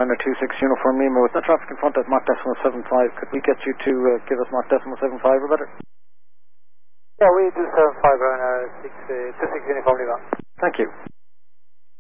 Niner 26 Uniform Lima, with the traffic in front at Mach decimal 75, could we get you to give us Mach decimal 75 or better? Yeah, we do 75 on 26 Uniform Lima. Thank you.